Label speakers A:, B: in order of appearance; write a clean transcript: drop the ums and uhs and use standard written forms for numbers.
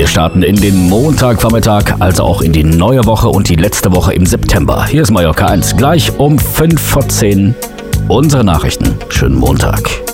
A: starten in den Montagvormittag, also auch in die neue Woche und die letzte Woche im September. Hier ist Mallorca 1, gleich um 5 vor 10 unsere Nachrichten. Schönen Montag.